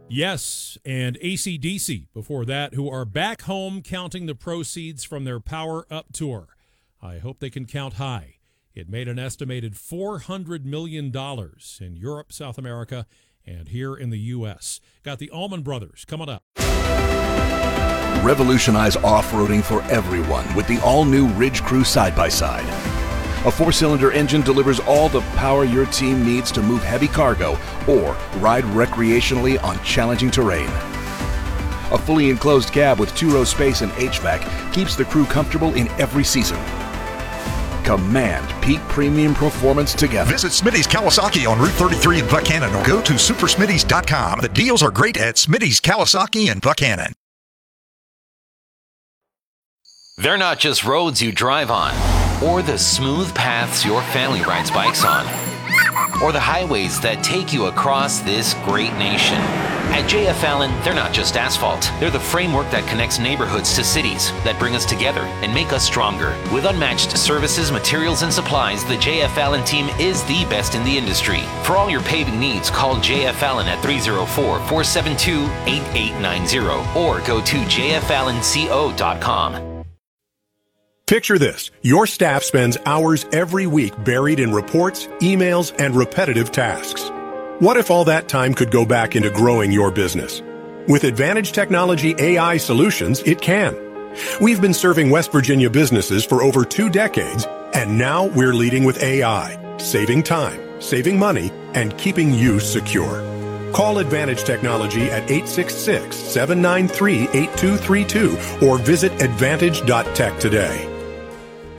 Yes, and AC/DC before that, who are back home counting the proceeds from their Power Up tour. I hope they can count high. It made an estimated $400 million in Europe, South America, and here in the U.S. Got the Allman Brothers coming up. Revolutionize off-roading for everyone with the all-new Ridge Crew side-by-side. A 4-cylinder engine delivers all the power your team needs to move heavy cargo or ride recreationally on challenging terrain. A fully enclosed cab with 2-row space and HVAC keeps the crew comfortable in every season. Command peak premium performance together. Visit Smitty's Kawasaki on Route 33 in Buchanan or go to supersmitty's.com. The deals are great at Smitty's Kawasaki in Buchanan. They're not just roads you drive on, or the smooth paths your family rides bikes on, or the highways that take you across this great nation. At JF Allen, they're not just asphalt. They're the framework that connects neighborhoods to cities, that bring us together and make us stronger. With unmatched services, materials, and supplies, the JF Allen team is the best in the industry. For all your paving needs, call JF Allen at 304-472-8890 or go to jfallenco.com. Picture this. Your staff spends hours every week buried in reports, emails, and repetitive tasks. What if all that time could go back into growing your business? With Advantage Technology AI solutions, it can. We've been serving West Virginia businesses for over 2 decades, and now we're leading with AI, saving time, saving money, and keeping you secure. Call Advantage Technology at 866-793-8232 or visit advantage.tech today.